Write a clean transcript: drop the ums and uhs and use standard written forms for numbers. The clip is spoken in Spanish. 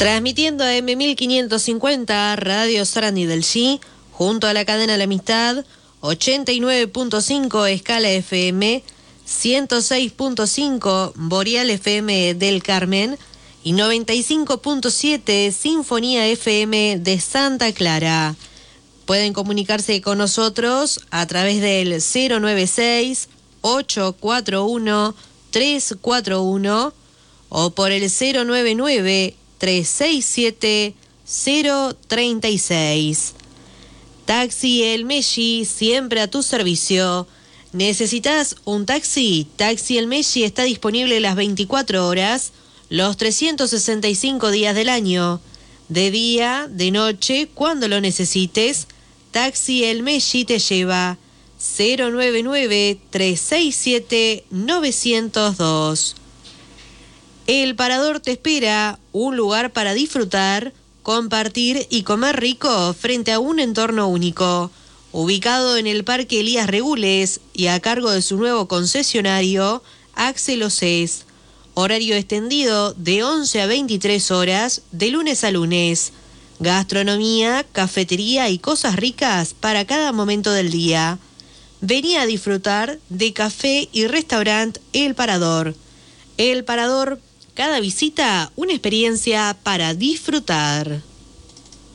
Transmitiendo a M1550 Radio Sarandí del G, junto a la cadena La Amistad, 89.5 Escala FM, 106.5 Boreal FM del Carmen y 95.7 Sinfonía FM de Santa Clara. Pueden comunicarse con nosotros a través del 096-841-341 o por el 099-367-036. Taxi El Messi, siempre a tu servicio. ¿Necesitas un taxi? Taxi El Messi está disponible las 24 horas, los 365 días del año. De día, de noche, cuando lo necesites, Taxi El Messi te lleva. 099-367-902. El Parador te espera, un lugar para disfrutar, compartir y comer rico frente a un entorno único. Ubicado en el Parque Elías Regules y a cargo de su nuevo concesionario, Axel Océs. Horario extendido de 11 a 23 horas, de lunes a lunes. Gastronomía, cafetería y cosas ricas para cada momento del día. Vení a disfrutar de café y restaurante El Parador. El Parador, cada visita una experiencia para disfrutar.